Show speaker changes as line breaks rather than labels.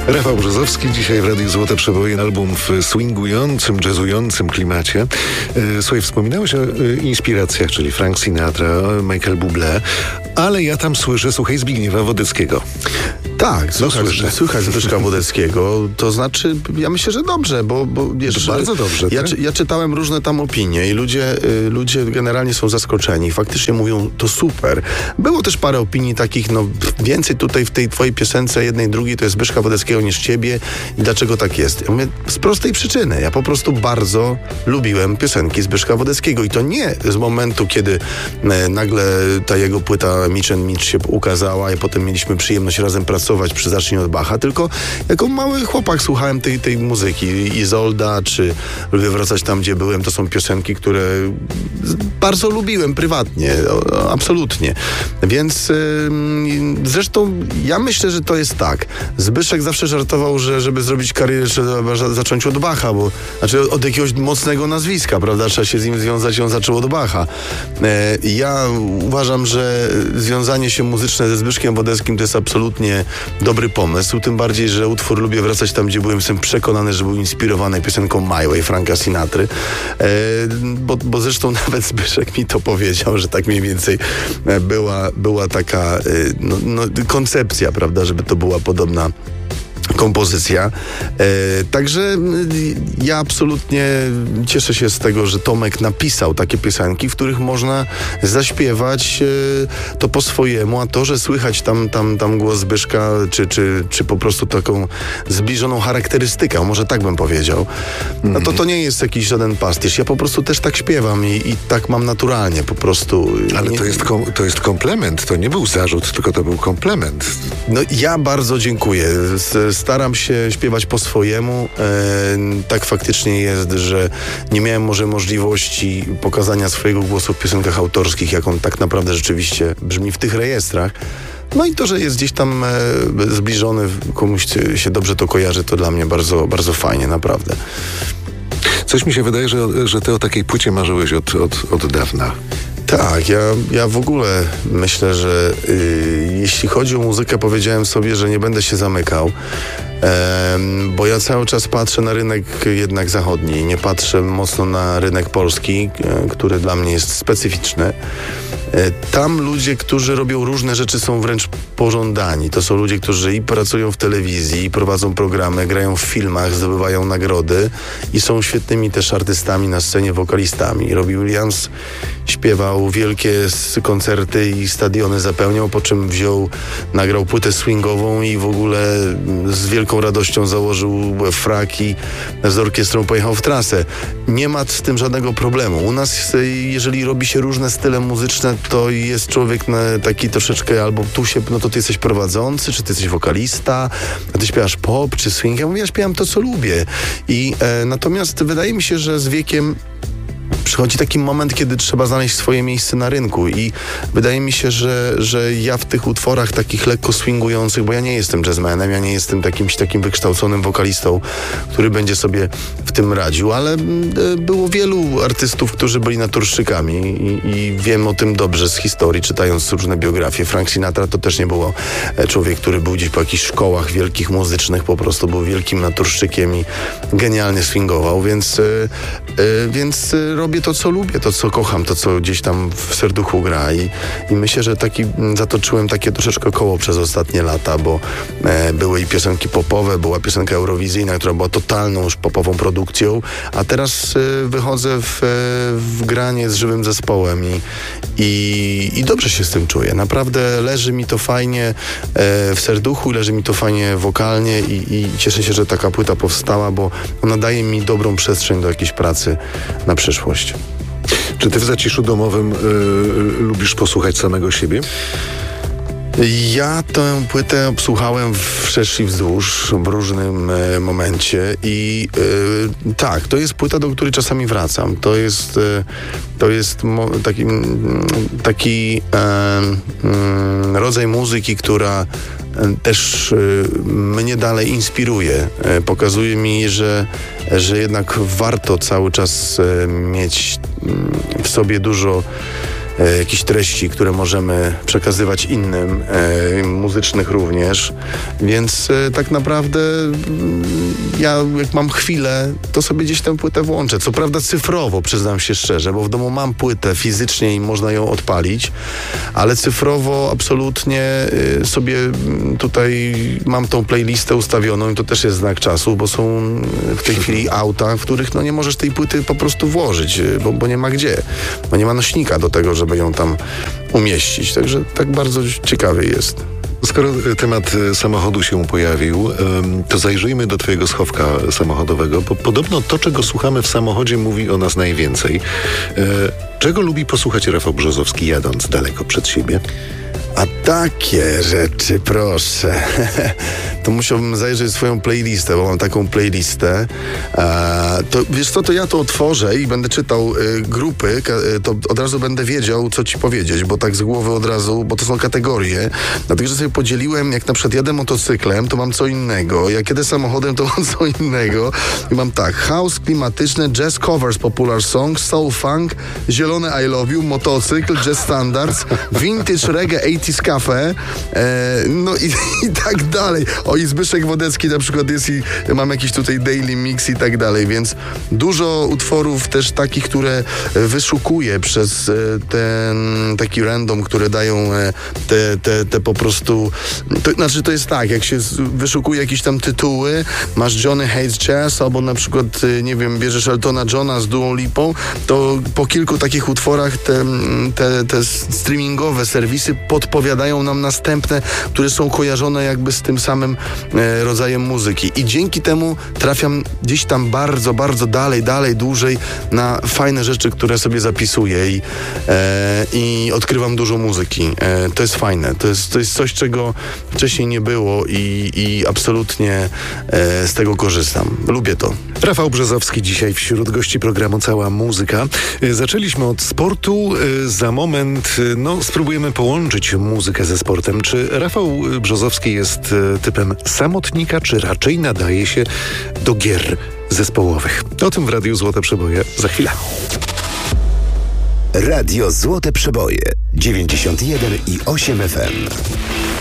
Rafał Brzozowski dzisiaj w Radiu Złote Przeboje, album w swingującym, jazzującym klimacie. Słuchaj, wspominałeś o inspiracjach, czyli Frank Sinatra, Michael Bublé, ale ja tam słyszę, słuchaj, Zbigniewa Wodeckiego.
Tak, słychać Zbyszka Wodeckiego, to znaczy, ja myślę, że dobrze, bo wiesz,
bardzo dobrze.
Ja czytałem różne tam opinie i ludzie generalnie są zaskoczeni. Faktycznie mówią, to super. Było też parę opinii takich, więcej tutaj w tej twojej piosence, jednej, drugiej, to jest Zbyszka Wodeckiego niż ciebie i dlaczego tak jest? Ja mówię, z prostej przyczyny. Ja po prostu bardzo lubiłem piosenki Zbyszka Wodeckiego i to nie z momentu, kiedy nagle ta jego płyta Mitch & Mitch się ukazała i potem mieliśmy przyjemność razem pracować przy Zacznij od Bacha, tylko jako mały chłopak słuchałem tej muzyki. Izolda, czy Lubię wracać tam, gdzie byłem, to są piosenki, które bardzo lubiłem prywatnie, absolutnie. Więc zresztą ja myślę, że to jest tak. Zbyszek zawsze żartował, że żeby zrobić karierę, trzeba zacząć od Bacha, znaczy od jakiegoś mocnego nazwiska, prawda? Trzeba się z nim związać i on zaczął od Bacha. Ja uważam, że związanie się muzyczne ze Zbyszkiem Wodeckim to jest absolutnie dobry pomysł, tym bardziej, że utwór Lubię wracać tam, gdzie byłem, jestem przekonany, że był inspirowany piosenką My Way Franka Sinatry, bo zresztą nawet Zbyszek mi to powiedział, że tak mniej więcej była taka koncepcja, prawda, żeby to była podobna kompozycja. Także ja absolutnie cieszę się z tego, że Tomek napisał takie piosenki, w których można zaśpiewać to po swojemu, a to, że słychać tam głos Zbyszka, czy po prostu taką zbliżoną charakterystykę, może tak bym powiedział, no to nie jest jakiś żaden pastisz. Ja po prostu też tak śpiewam i tak mam naturalnie po prostu.
Ale to jest komplement, to nie był zarzut, tylko to był komplement.
No ja bardzo dziękuję. Staram się śpiewać po swojemu. Tak faktycznie jest, że nie miałem może możliwości pokazania swojego głosu w piosenkach autorskich, jak on tak naprawdę rzeczywiście brzmi w tych rejestrach. No i to, że jest gdzieś tam zbliżony, komuś się dobrze to kojarzy, to dla mnie bardzo, bardzo fajnie, naprawdę.
Coś mi się wydaje, że ty o takiej płycie marzyłeś od dawna.
Tak, ja w ogóle myślę, że jeśli chodzi o muzykę, powiedziałem sobie, że nie będę się zamykał, bo ja cały czas patrzę na rynek jednak zachodni, nie patrzę mocno na rynek polski, który dla mnie jest specyficzny. Tam ludzie, którzy robią różne rzeczy, są wręcz pożądani. To są ludzie, którzy i pracują w telewizji, i prowadzą programy, grają w filmach, zdobywają nagrody i są świetnymi też artystami na scenie, wokalistami. Robbie Williams śpiewał wielkie koncerty i stadiony zapełniał, po czym nagrał płytę swingową i w ogóle z wielką radością założył fraki, z orkiestrą pojechał w trasę. Nie ma z tym żadnego problemu. U nas, jeżeli robi się różne style muzyczne, to jest człowiek taki troszeczkę albo no to ty jesteś prowadzący, czy ty jesteś wokalista, a ty śpiewasz pop, czy swing. Ja mówię, ja śpiewam to, co lubię. Natomiast wydaje mi się, że z wiekiem przychodzi taki moment, kiedy trzeba znaleźć swoje miejsce na rynku i wydaje mi się, że ja w tych utworach takich lekko swingujących, bo ja nie jestem jazzmenem, ja nie jestem takim wykształconym wokalistą, który będzie sobie w tym radził, ale było wielu artystów, którzy byli naturszczykami i wiem o tym dobrze z historii, czytając różne biografie. Frank Sinatra to też nie był człowiek, który był gdzieś po jakichś szkołach wielkich muzycznych, po prostu był wielkim naturszczykiem i genialnie swingował, więc robię to, co lubię, to, co kocham, to, co gdzieś tam w serduchu gra i myślę, że zatoczyłem takie troszeczkę koło przez ostatnie lata, bo były i piosenki popowe, była piosenka eurowizyjna, która była totalną już popową produkcją, a teraz wychodzę w granie z żywym zespołem i dobrze się z tym czuję. Naprawdę leży mi to fajnie w serduchu, leży mi to fajnie wokalnie i cieszę się, że taka płyta powstała, bo ona daje mi dobrą przestrzeń do jakiejś pracy na przyszłość.
Czy ty w zaciszu domowym lubisz posłuchać samego siebie?
Ja tę płytę słuchałem wszerz i wzdłuż w różnym momencie i tak, to jest płyta, do której czasami wracam. To jest taki rodzaj muzyki, która też mnie dalej inspiruje. Pokazuje mi, że jednak warto cały czas mieć w sobie dużo jakichś treści, które możemy przekazywać innym, muzycznych również. Więc tak naprawdę ja jak mam chwilę, to sobie gdzieś tę płytę włączę. Co prawda cyfrowo, przyznam się szczerze, bo w domu mam płytę fizycznie i można ją odpalić, ale cyfrowo absolutnie sobie tutaj mam tą playlistę ustawioną i to też jest znak czasu, bo są w tej chwili auta, w których nie możesz tej płyty po prostu włożyć, bo nie ma gdzie. Bo nie ma nośnika do tego, żeby ją tam umieścić. Także tak bardzo ciekawy jest.
Skoro temat samochodu się pojawił, to zajrzyjmy do twojego schowka samochodowego, bo podobno to, czego słuchamy w samochodzie, mówi o nas najwięcej. Czego lubi posłuchać Rafał Brzozowski, jadąc daleko przed siebie?
A takie rzeczy, proszę. To musiałbym zajrzeć w swoją playlistę, bo mam taką playlistę. To wiesz co, to ja to otworzę i będę czytał grupy, to od razu będę wiedział, co ci powiedzieć, bo tak z głowy od razu, bo to są kategorie. Dlatego, że sobie podzieliłem, jak na przykład jadę motocyklem, to mam co innego. Jak jedę samochodem, to mam co innego. I mam tak, house, klimatyczne, jazz covers, popular songs, soul funk, zielone I love you, motocykl, jazz standards, vintage reggae, 80s cafe, no i tak dalej. O, i Zbyszek Wodecki na przykład jest i mam jakiś tutaj daily mix i tak dalej, więc dużo utworów też takich, które wyszukuję przez ten taki random, które dają te po prostu, to znaczy to jest tak, jak się wyszukuje jakieś tam tytuły, masz Johnny Hates Jazz, albo na przykład, nie wiem, bierzesz Eltona Johna z Duą Lipą, to po kilku takich utworach te streamingowe serwisy podpowiadają nam następne, które są kojarzone jakby z tym samym rodzajem muzyki. I dzięki temu trafiam gdzieś tam bardzo, bardzo dalej, dłużej na fajne rzeczy, które sobie zapisuję i odkrywam dużo muzyki. To jest fajne. To jest coś, czego wcześniej nie było i absolutnie z tego korzystam. Lubię to.
Rafał Brzozowski dzisiaj wśród gości programu Cała Muzyka. Zaczęliśmy od sportu. Za moment spróbujemy połączyć muzykę ze sportem. Czy Rafał Brzozowski jest typem samotnika, czy raczej nadaje się do gier zespołowych? O tym w Radiu Złote Przeboje za chwilę.
Radio Złote Przeboje 91,8 FM.